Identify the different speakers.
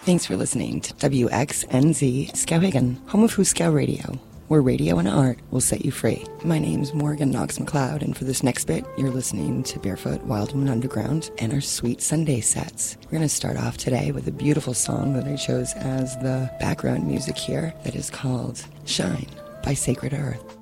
Speaker 1: Thanks for listening to WXNZ Skowhegan, home of Huskow Radio, where radio and art will set you free. My name's Morgan Knox McLeod, and for this next bit, you're listening to Barefoot Wildwood Underground and our sweet Sunday sets. We're going to start off today with a beautiful song that I chose as the background music here that is called Shine by Sacred Earth.